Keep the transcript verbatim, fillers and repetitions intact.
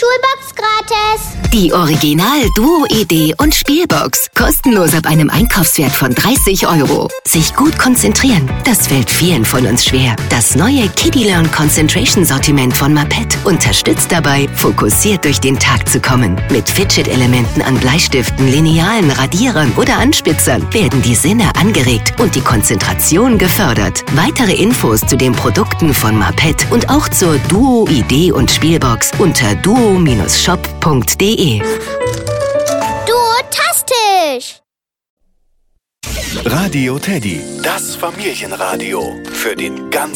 Schulbox gratis. Die Original Duo Idee und Spielbox. Kostenlos ab einem Einkaufswert von dreißig Euro. Sich gut konzentrieren, das fällt vielen von uns schwer. Das neue Kiddie Learn Concentration Sortiment von Maped unterstützt dabei, fokussiert durch den Tag zu kommen. Mit Fidget-Elementen an Bleistiften, Linealen, Radierern oder Anspitzern werden die Sinne angeregt und die Konzentration gefördert. Weitere Infos zu den Produkten von Maped und auch zur Duo Idee und Spielbox unter duo Bindestrich shop punkt de. Duotastisch! Radio Teddy, das Familienradio für den ganzen